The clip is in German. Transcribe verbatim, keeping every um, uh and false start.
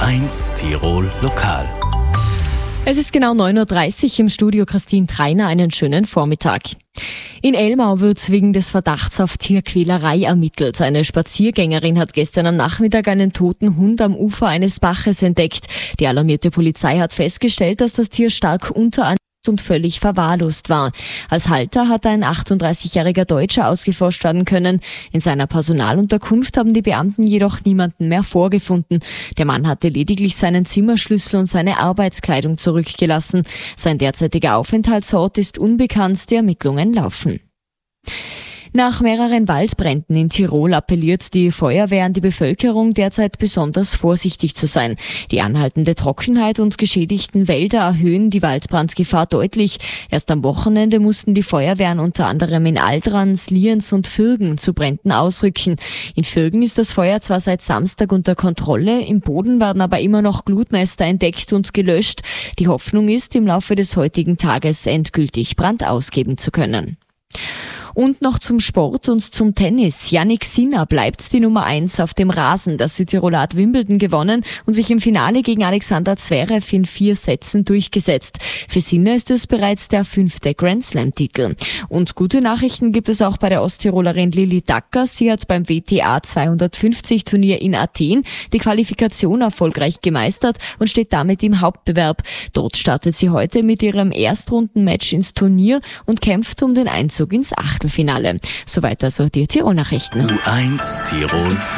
eins Tirol Lokal. Es ist genau neun Uhr dreißig, im Studio Christine Treiner. Einen schönen Vormittag. In Elmau wird wegen des Verdachts auf Tierquälerei ermittelt. Eine Spaziergängerin hat gestern am Nachmittag einen toten Hund am Ufer eines Baches entdeckt. Die alarmierte Polizei hat festgestellt, dass das Tier stark unterernährt und völlig verwahrlost war. Als Halter hat ein achtunddreißigjähriger Deutscher ausgeforscht werden können. In seiner Personalunterkunft haben die Beamten jedoch niemanden mehr vorgefunden. Der Mann hatte lediglich seinen Zimmerschlüssel und seine Arbeitskleidung zurückgelassen. Sein derzeitiger Aufenthaltsort ist unbekannt, die Ermittlungen laufen. Nach mehreren Waldbränden in Tirol appelliert die Feuerwehr an die Bevölkerung, derzeit besonders vorsichtig zu sein. Die anhaltende Trockenheit und geschädigten Wälder erhöhen die Waldbrandgefahr deutlich. Erst am Wochenende mussten die Feuerwehren unter anderem in Aldrans, Lienz und Virgen zu Bränden ausrücken. In Virgen ist das Feuer zwar seit Samstag unter Kontrolle, im Boden werden aber immer noch Glutnester entdeckt und gelöscht. Die Hoffnung ist, im Laufe des heutigen Tages endgültig Brand ausgeben zu können. Und noch zum Sport und zum Tennis. Jannik Sinner bleibt die Nummer eins auf dem Rasen. Der Südtiroler hat Wimbledon gewonnen und sich im Finale gegen Alexander Zverev in vier Sätzen durchgesetzt. Für Sinner ist es bereits der fünfte Grand-Slam-Titel. Und gute Nachrichten gibt es auch bei der Osttirolerin Lilly Dacker. Sie hat beim W T A zweihundertfünfzig Turnier in Athen die Qualifikation erfolgreich gemeistert und steht damit im Hauptbewerb. Dort startet sie heute mit ihrem Erstrundenmatch ins Turnier und kämpft um den Einzug ins Achtelfinale. Soweit also die Tirol-Nachrichten. U eins Tirol